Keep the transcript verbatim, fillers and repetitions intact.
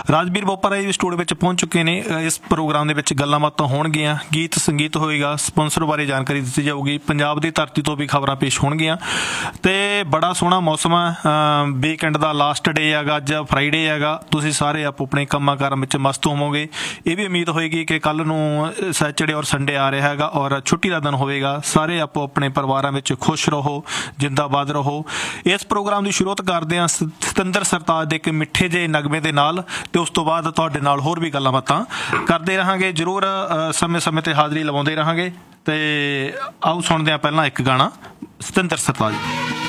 ਰਾਜਵੀਰ ਬੋਪਰਾ ਜੀ ਵੀ ਸਟੂਡੀਓ ਵਿੱਚ ਪਹੁੰਚ ਚੁੱਕੇ ਨੇ। ਇਸ ਪ੍ਰੋਗਰਾਮ ਦੇ ਵਿੱਚ ਗੱਲਾਂ ਬਾਤਾਂ ਹੋਣਗੀਆਂ, ਗੀਤ ਸੰਗੀਤ ਹੋਏਗਾ, ਸਪੋਂਸਰ ਬਾਰੇ ਜਾਣਕਾਰੀ ਦਿੱਤੀ ਜਾਊਗੀ, ਪੰਜਾਬ ਦੀ ਧਰਤੀ ਤੋਂ ਵੀ ਖਬਰਾਂ ਪੇਸ਼ ਹੋਣਗੀਆਂ। ਅਤੇ ਬੜਾ ਸੋਹਣਾ ਮੌਸਮ ਹੈ, ਵੀਕਐਂਡ ਦਾ ਲਾਸਟ ਡੇ ਹੈਗਾ, ਅੱਜ ਫਰਾਈਡੇ ਹੈਗਾ। ਤੁਸੀਂ ਸਾਰੇ ਆਪੋ ਆਪਣੇ ਕੰਮਾਂ ਕਾਰਾਂ ਵਿੱਚ ਮਸਤ ਹੋਵੋਗੇ। ਇਹ ਵੀ ਉਮੀਦ ਹੋਏਗੀ ਕਿ ਕੱਲ੍ਹ ਨੂੰ ਸੈਚਰਡੇ ਔਰ ਸੰਡੇ ਆ ਰਿਹਾ ਹੈਗਾ ਔਰ ਛੁੱਟੀ ਦਾ ਦਿਨ ਹੋਵੇਗਾ। ਸਾਰੇ ਆਪੋ ਆਪਣੇ ਪਰਿਵਾਰਾਂ ਵਿੱਚ ਖੁਸ਼ ਰਹੋ, ਜਿੰਦਾਬਾਦ ਰਹੋ। ਇਸ ਪ੍ਰੋਗਰਾਮ ਦੀ ਸ਼ੁਰੂਆਤ ਕਰਦੇ ਹਾਂ ਸਤਿੰਦਰ ਸਰਤਾਜ ਦੇ ਇੱਕ ਮਿੱਠੇ ਜਿਹੇ ਨਗਮੇ ਦੇ ਨਾਲ, ਅਤੇ ਉਸ ਤੋਂ ਬਾਅਦ ਤੁਹਾਡੇ ਨਾਲ ਹੋਰ ਵੀ ਗੱਲਾਂ ਬਾਤਾਂ ਕਰਦੇ ਰਹਾਂਗੇ। ਜ਼ਰੂਰ ਸਮੇਂ ਸਮੇਂ 'ਤੇ ਹਾਜ਼ਰੀ ਲਵਾਉਂਦੇ ਰਹਾਂਗੇ। ਅਤੇ ਆਓ ਸੁਣਦੇ ਹਾਂ ਪਹਿਲਾਂ ਇੱਕ ਗਾਣਾ ਸਤਿੰਦਰ ਸਰਤਾਜ।